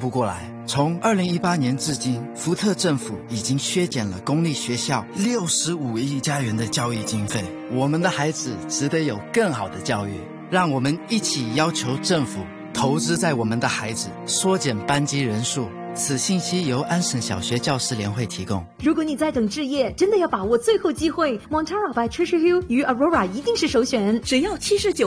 不过来。从2018年至今，福特政府已经削减了公立学校65亿加元的教育经费。我们的孩子值得有更好的教育，让我们一起要求政府投资在我们的孩子，缩减班级人数。此信息由安省小学教师联会提供。 如果你在等置业，真的要把握最后机会。Montara by Treasure Hill 与 Aurora 一定是首选， 只要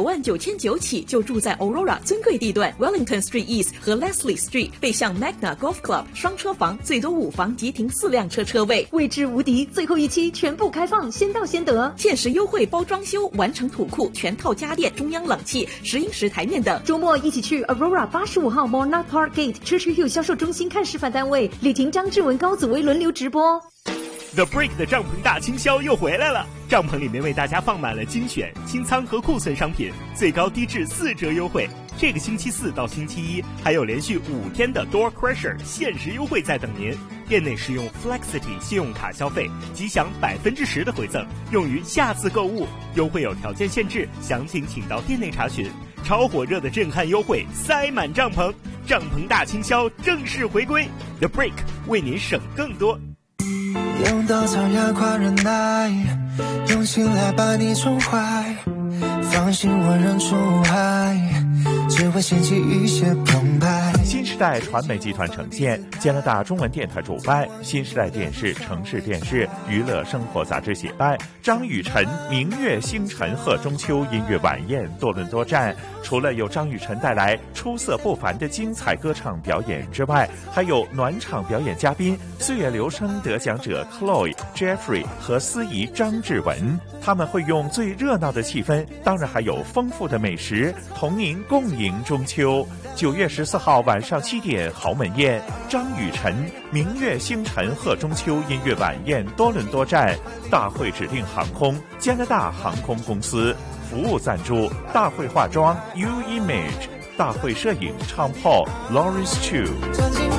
79.999起就住在 Aurora 尊贵地段 Wellington Street East 和 Leslie Street， 背向 Magna Golf Club， 双车房，最多5房，即停4辆车车位， 位置无敌。最后一期全部开放，先到先得， 限时优惠，包装修，完成土库，全套家电，中央冷气，10英尺台面等。 周末一起去 Aurora 85号 Monarch Park Gate Treasure Hill 销售中心看示范单位，李婷、张志文、高子薇轮流直播。 The Break 的帐篷大清销又回来了，帐篷里面为大家放满了精选、清仓和库存商品，最高低至4折优惠。这个星期4到星期1还有连续5天的 Door Crusher 限时优惠在等您。店内使用 Flexity 信用卡消费，即享10%的回赠，用于下次购物。优惠有条件限制，详情请到店内查询。超火热的震撼优惠，塞满帐篷，帐篷大清销正式回归。The Break 为您省更多。 用稻草压垮忍耐，用心来把你宠坏，放心我认出海，只会掀起一些澎湃。 新时代传媒集团呈现，加拿大中文电台主办，新时代电视、城市电视、娱乐生活杂志协办，张雨晨明月星辰贺中秋音乐晚宴多伦多站。除了有张雨晨带来出色不凡的精彩歌唱表演之外，还有暖场表演嘉宾岁月流声得奖者 Chloe、Jeffrey 和司仪张志文，他们会用最热闹的气氛，当然还有丰富的美食，同您共迎中秋。9月14号晚上7点，豪门宴，张雨晨明月星辰贺中秋音乐晚宴多伦多站，大会指定航空加拿大航空公司，服务赞助大会化妆 U Image， 大会摄影唱炮 Lawrence Chu。